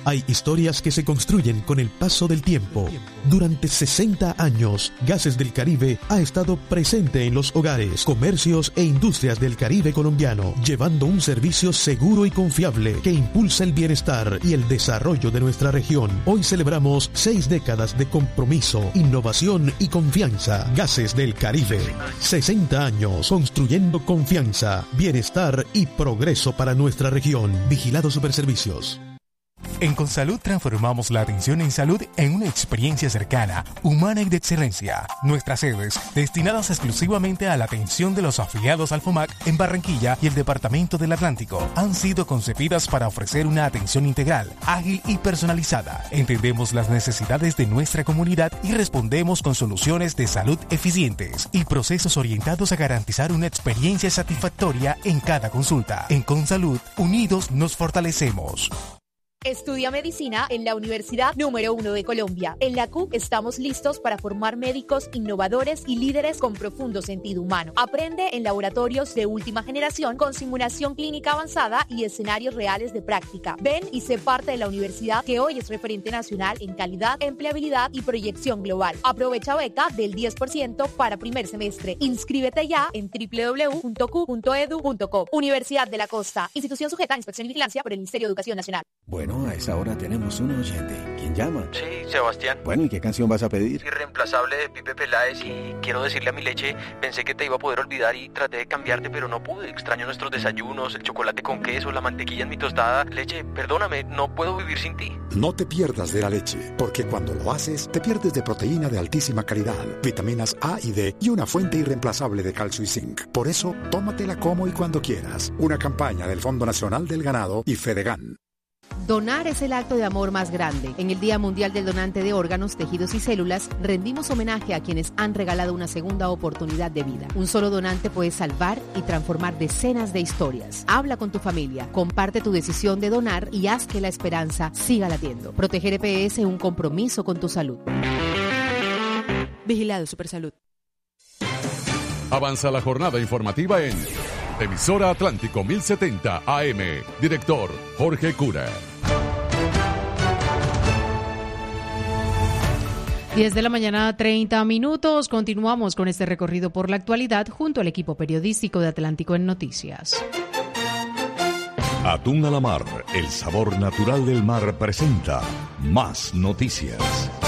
Hay historias que se construyen con el paso del tiempo. Durante 60 años, Gases del Caribe ha estado presente en los hogares, comercios e industrias del Caribe colombiano, llevando un servicio seguro y confiable que impulsa el bienestar y el desarrollo de nuestra región. Hoy celebramos 6 décadas de compromiso, innovación y confianza. Gases del Caribe. 60 años construyendo confianza, bienestar y progreso para nuestra región. Vigilado Superservicios. En Consalud transformamos la atención en salud en una experiencia cercana, humana y de excelencia. Nuestras sedes, destinadas exclusivamente a la atención de los afiliados al FOMAC en Barranquilla y el Departamento del Atlántico, han sido concebidas para ofrecer una atención integral, ágil y personalizada. Entendemos las necesidades de nuestra comunidad y respondemos con soluciones de salud eficientes y procesos orientados a garantizar una experiencia satisfactoria en cada consulta. En Consalud, unidos nos fortalecemos. Estudia medicina en la Universidad número 1 de Colombia. En la CUC estamos listos para formar médicos innovadores y líderes con profundo sentido humano. Aprende en laboratorios de última generación con simulación clínica avanzada y escenarios reales de práctica. Ven y sé parte de la universidad que hoy es referente nacional en calidad, empleabilidad y proyección global. Aprovecha beca del 10% para primer semestre. Inscríbete ya en www.cuc.edu.co. Universidad de la Costa. Institución sujeta a inspección y vigilancia por el Ministerio de Educación Nacional. Bueno, a esa hora tenemos un oyente. ¿Quién llama? Sí, Sebastián. Bueno, ¿y qué canción vas a pedir? Irreemplazable de Pipe Peláez, y quiero decirle a mi leche, pensé que te iba a poder olvidar y traté de cambiarte, pero no pude. Extraño nuestros desayunos, el chocolate con queso, la mantequilla en mi tostada. Leche, perdóname, no puedo vivir sin ti. No te pierdas de la leche, porque cuando lo haces, te pierdes de proteína de altísima calidad, vitaminas A y D y una fuente irreemplazable de calcio y zinc. Por eso, tómatela como y cuando quieras. Una campaña del Fondo Nacional del Ganado y Fedegan. Donar es el acto de amor más grande. En el Día Mundial del Donante de Órganos, Tejidos y Células, rendimos homenaje a quienes han regalado una segunda oportunidad de vida. Un solo donante puede salvar y transformar decenas de historias. Habla con tu familia, comparte tu decisión de donar y haz que la esperanza siga latiendo. Proteger EPS es un compromiso con tu salud. Vigilado Supersalud. Avanza la jornada informativa en Emisora Atlántico 1070 AM. Director Jorge Cura. 10 de la mañana, 30 minutos. Continuamos con este recorrido por la actualidad junto al equipo periodístico de Atlántico en Noticias. Atún a la mar, el sabor natural del mar, presenta Más Noticias.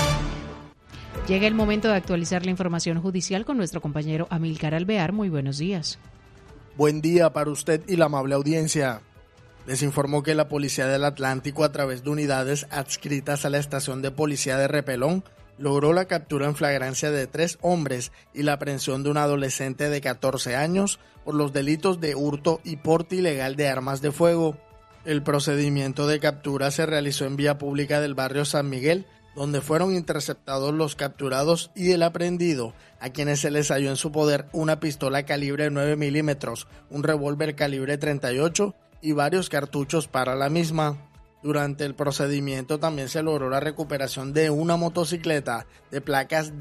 Llega el momento de actualizar la información judicial con nuestro compañero Amílcar Alvear. Muy buenos días. Buen día para usted y la amable audiencia. Les informó que la Policía del Atlántico, a través de unidades adscritas a la estación de policía de Repelón, logró la captura en flagrancia de 3 hombres y la aprehensión de un adolescente de 14 años por los delitos de hurto y porte ilegal de armas de fuego. El procedimiento de captura se realizó en vía pública del barrio San Miguel, donde fueron interceptados los capturados y el aprehendido, a quienes se les halló en su poder una pistola calibre 9 milímetros, un revólver calibre 38 y varios cartuchos para la misma. Durante el procedimiento también se logró la recuperación de una motocicleta de placas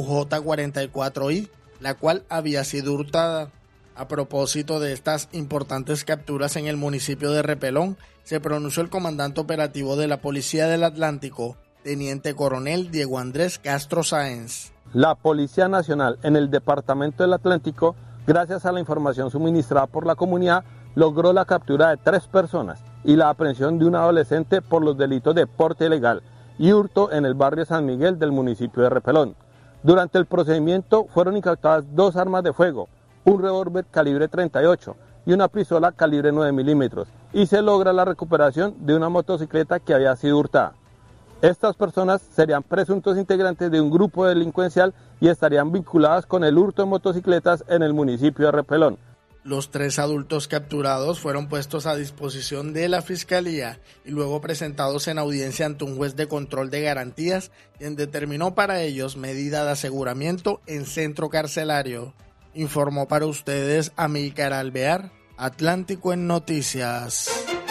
DQJ44I, la cual había sido hurtada. A propósito de estas importantes capturas en el municipio de Repelón, se pronunció el comandante operativo de la Policía del Atlántico, Teniente Coronel Diego Andrés Castro Sáenz. La Policía Nacional en el Departamento del Atlántico, gracias a la información suministrada por la comunidad, logró la captura de 3 personas y la aprehensión de un adolescente por los delitos de porte ilegal y hurto en el barrio San Miguel del municipio de Repelón. Durante el procedimiento fueron incautadas 2 armas de fuego, un revólver calibre 38 y una pistola calibre 9 milímetros, y se logra la recuperación de una motocicleta que había sido hurtada. Estas personas serían presuntos integrantes de un grupo delincuencial y estarían vinculadas con el hurto de motocicletas en el municipio de Repelón. Los 3 adultos capturados fueron puestos a disposición de la Fiscalía y luego presentados en audiencia ante un juez de control de garantías, quien determinó para ellos medida de aseguramiento en centro carcelario. Informó para ustedes Amílcar Alvear, Atlántico en Noticias.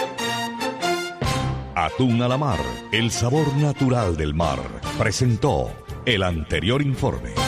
Atún a la mar, el sabor natural del mar, presentó el anterior informe.